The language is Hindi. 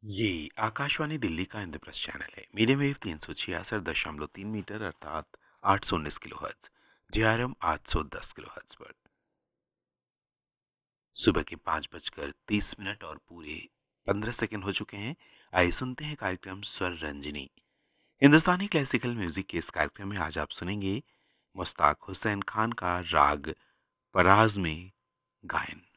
ये आकाशवाणी दिल्ली का इंद्रप्रस्थ चैनल है। मीडियम वेव 366.3 मीटर अर्थात 819 किलोहर्ट्ज। जेआरएम 810 किलोहर्ट्ज पर सुबह के 5 बजकर 30 मिनट और पूरे 15 सेकंड हो चुके हैं। आइए सुनते हैं कार्यक्रम स्वर रंजनी। हिंदुस्तानी क्लासिकल म्यूजिक के इस कार्यक्रम में आज आप सुनेंगे मुश्ताक हुसैन खान का राग पराज में गायन।